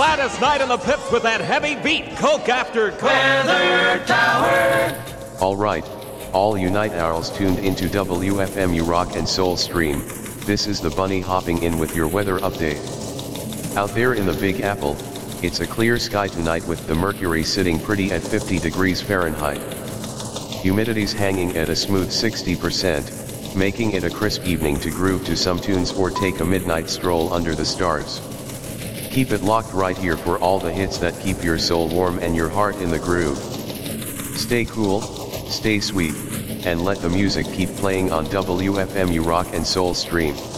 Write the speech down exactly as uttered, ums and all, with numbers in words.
Gladys Knight and the Pips with that heavy beat. Coke after Coke. Weather Tower. Alright, all you night owls tuned into W F M U Rock and Soul Stream. This is the bunny hopping in with your weather update. Out there in the Big Apple, it's a clear sky tonight with the mercury sitting pretty at fifty degrees Fahrenheit. Humidity's hanging at a smooth sixty percent, making it a crisp evening to groove to some tunes or take a midnight stroll under the stars. Keep it locked right here for all the hits that keep your soul warm and your heart in the groove. Stay cool, stay sweet, and let the music keep playing on W F M U Rock and Soul Stream.